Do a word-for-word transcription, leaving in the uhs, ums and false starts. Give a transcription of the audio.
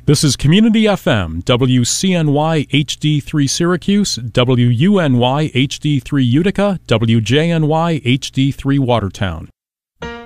This is Community F M, W C N Y H D three Syracuse, W U N Y H D three Utica, W J N Y H D three Watertown.